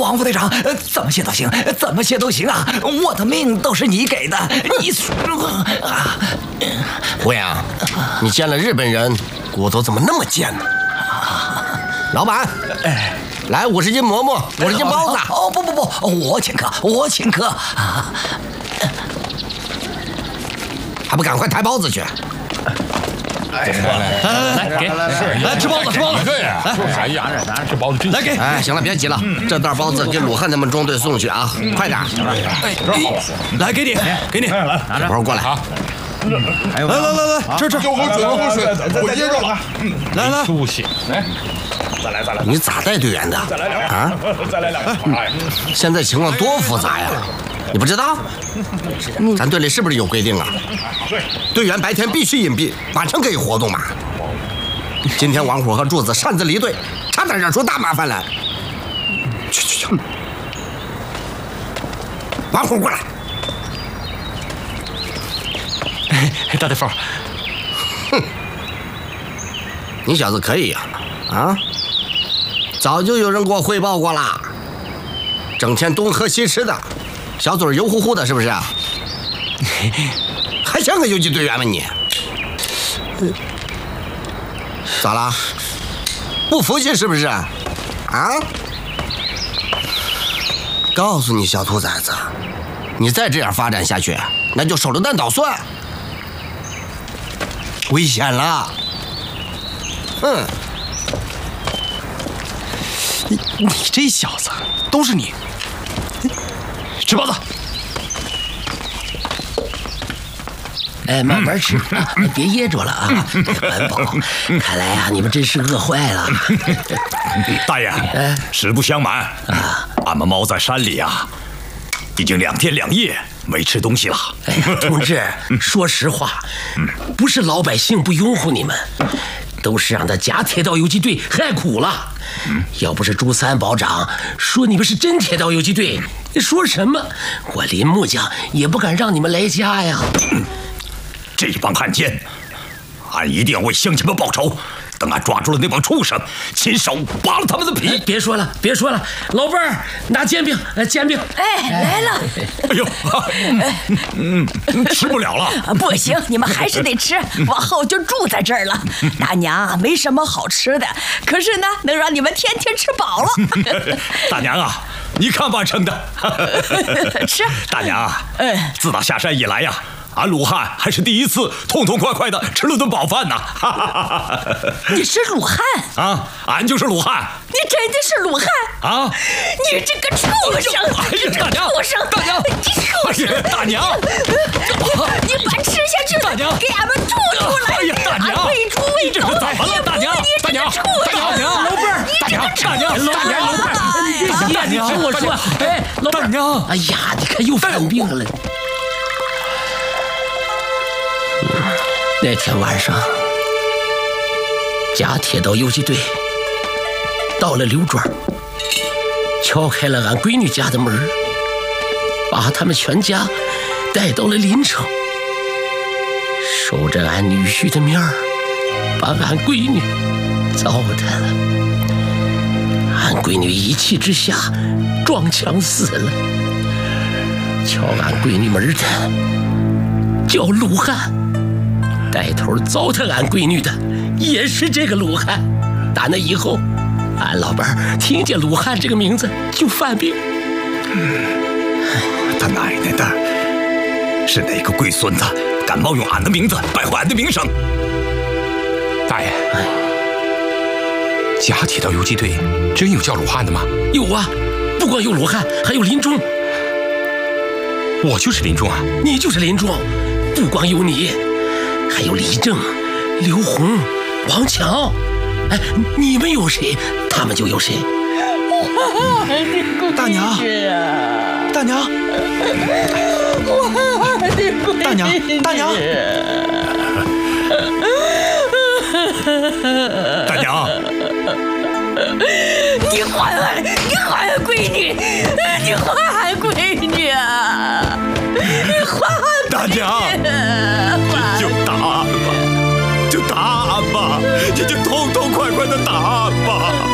王副队长，怎么写都行，怎么写都行啊！我的命都是你给的，你胡杨，你见了日本人，骨头怎么那么贱呢？老板，来50斤馍馍，50斤包子。 哦不，我请客，我请客啊！ 还不赶快抬包子去！ 来，吃包子，吃包子。对呀，哎呀，咱吃包子真。来给。 哎，行了，别急了，这袋包子给鲁汉他们中队送去啊，快点！ 来，给你， 来，拿着。 宝过来。 来，吃。 有口水，我噎着了。 来， 出息。来，再来。 你咋带队员的？ 再来两个啊！ 再来两个。 现在情况多复杂呀！你不知道？咱队里是不是有规定啊？队员白天必须隐蔽，晚上可以活动嘛。今天王虎和柱子擅自离队，差点惹出大麻烦来。去！王虎过来。 大队副， 哼，你小子可以呀！啊，早就有人给我汇报过了，整天东喝西吃的。小嘴油乎乎的，是不是？还像个游击队员吗你？咋了？不服气是不是？啊？告诉你小兔崽子，你再这样发展下去，那就手榴弹捣蒜，危险了。哼！ 你这小子，都是你。吃包子， 慢慢吃啊，别噎着了啊！管饱，看来啊，你们真是饿坏了。 大爷，实不相瞒啊，俺们猫在山里啊，已经2天2夜没吃东西了。 同志，说实话，不是老百姓不拥护你们，都是让他假铁道游击队害苦了。要不是朱三保长说你们是真铁道游击队，说什么我林木匠也不敢让你们来家呀。 这帮汉奸，俺一定要为乡亲们报仇。等俺抓住了那帮畜生，亲手扒了他们的皮。 别说了，老伴儿拿煎饼，煎饼。 来了。 哎呦，吃不了了。 不行，你们还是得吃，往后就住在这儿了。大娘没什么好吃的，可是呢，能让你们天天吃饱了。 大娘啊，你看吧盛的。 吃。 大娘啊，自打下山以来呀，俺鲁汉还是第一次痛痛快快的吃了顿饱饭呢。 你是鲁汉啊？俺就是鲁汉。 你真的是鲁汉啊？ 你这个畜生！ 大娘， 畜生！ 大娘， 你畜生！ 大娘， 你把吃下去的给俺们吐出来！ 哎呀，大娘， 喂猪喂狗！ 怎么了？大娘，大娘， 老伴儿， 大娘， 你听我说，老伴儿， 大娘， 哎呀，你看又犯病了。那天晚上，假铁道游击队到了刘庄，敲开了俺闺女家的门，把他们全家带到了临城，守着俺女婿的面儿，把俺闺女糟蹋了。俺闺女一气之下撞墙死了。敲俺闺女门的叫鲁汉，带头糟蹋俺闺女的也是这个鲁汉。打那以后，俺老伴儿听见鲁汉这个名字就犯病。 他奶奶的，是哪个龟孙子敢冒用俺的名字败坏俺的名声？ 大爷，假铁道游击队真有叫鲁汉的吗？ 有啊，不光有鲁汉，还有林中。 我就是林中啊！ 你就是林中，不光有你，还有李正、刘红、王强。哎，你们有谁，他们就有谁。 大娘，大娘，大娘，大娘， 大娘， 你还俺闺女，你还俺闺女啊！你还俺大娘，就打俺吧，就打俺吧，你就痛痛快快的打俺吧。